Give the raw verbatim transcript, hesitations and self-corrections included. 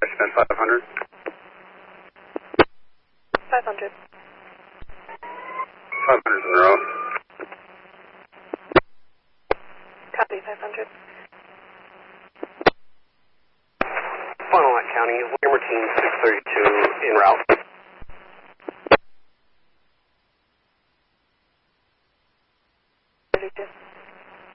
spend five hundred. five hundred. five hundred in a row. Copy, five hundred. Fond du Lac County, William Martin six thirty-two en route.